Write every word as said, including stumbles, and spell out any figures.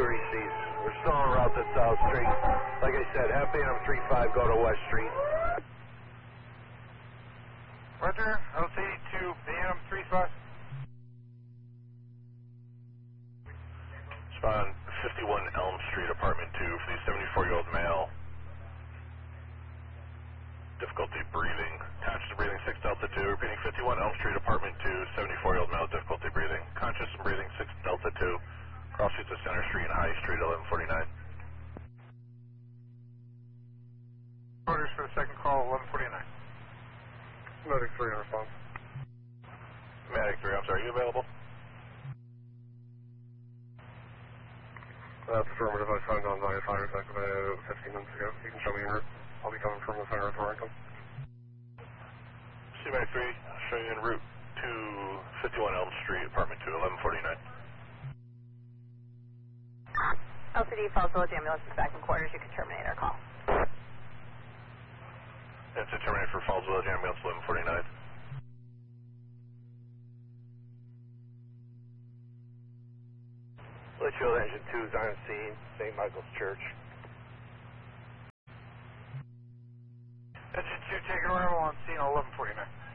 received. We're still en route to South Street. Like I said, have Phantom three five go to West Street. Roger, L C to Phantom three five. Spawn fifty-one Elm Street, apartment two, for the seventy-four-year-old male. Difficulty breathing. Conscious and breathing, six Delta two. Repeating, fifty-one Elm Street, apartment two, seventy-four-year-old male, difficulty breathing. Conscious and breathing, six Delta two. Cross streets of Center Street and High Street, eleven forty-nine. Orders for the second call, eleven forty-nine. Medic three in response. Medic three, I'm sorry, are you available? That's affirmative. I signed on via fire attack about fifteen minutes ago. You can show me your route. I'll be coming from the center of Torrington. C Medic three, I'll show you en route to fifty-one Elm Street, apartment two, eleven forty-nine. L C D, Falls Village ambulance is back in quarters. You can terminate our call. That's a terminate for Falls Village ambulance, eleven forty-nine. Litchfield Engine two is on scene, Saint Michael's Church. Engine two taking arrival on scene, eleven forty-nine.